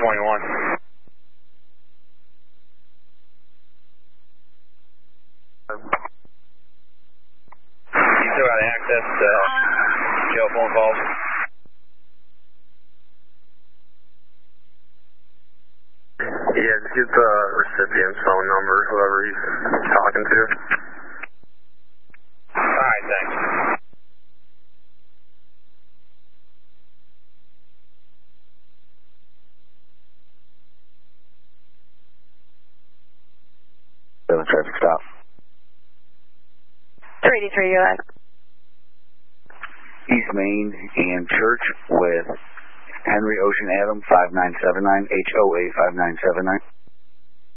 21. You still got access to jail phone calls? Yeah, just get the recipient's phone number, whoever he's talking to. Alright, thanks. Traffic stop. 383, you're on. East Main and Church with Henry Ocean Adam 5979, HOA 5979.